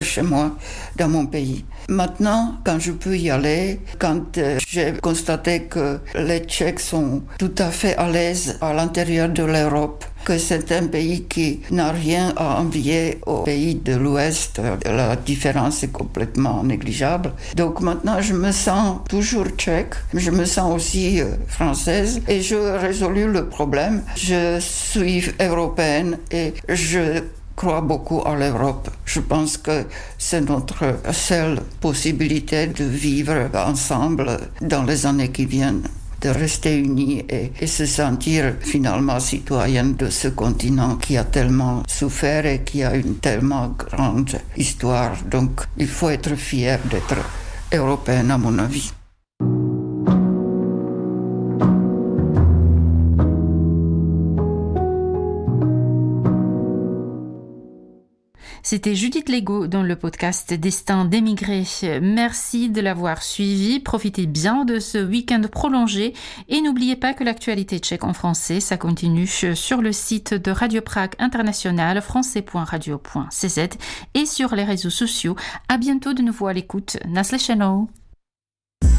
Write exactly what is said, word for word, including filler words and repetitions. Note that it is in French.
chez moi, dans mon pays. Maintenant, quand je peux y aller, quand euh, j'ai constaté que les Tchèques sont tout à fait à l'aise à l'intérieur de l'Europe, que c'est un pays qui n'a rien à envier aux pays de l'Ouest, la différence est complètement négligeable. Donc maintenant, je me sens toujours tchèque, je me sens aussi euh, française et je résolu le problème. Je suis européenne et je crois beaucoup à l'Europe. Je pense que c'est notre seule possibilité de vivre ensemble dans les années qui viennent, de rester unis et, et se sentir finalement citoyenne de ce continent qui a tellement souffert et qui a une tellement grande histoire. Donc il faut être fier d'être européenne à mon avis. C'était Judith Legault dans le podcast Destin d'émigrés. Merci de l'avoir suivi. Profitez bien de ce week-end prolongé et n'oubliez pas que l'actualité tchèque en français, ça continue sur le site de Radio Prague International, français point radio point c z et sur les réseaux sociaux. À bientôt de nouveau à l'écoute. Naslyšenou.